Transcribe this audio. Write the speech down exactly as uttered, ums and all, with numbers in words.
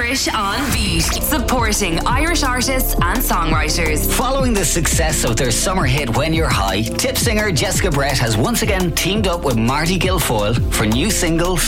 Irish on Beat, supporting Irish artists and songwriters. Following the success of their summer hit When You're High, tip singer Jessica Brett has once again teamed up with Marty Guilfoyle for new single